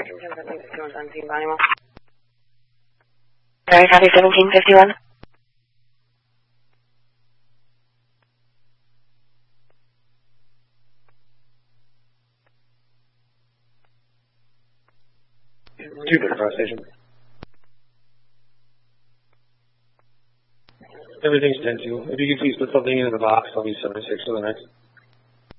Sorry, copy 1751. Jupiter, Cross Station. Everything's 10-2. If you could please put something into the box, I'll be 76 for the next.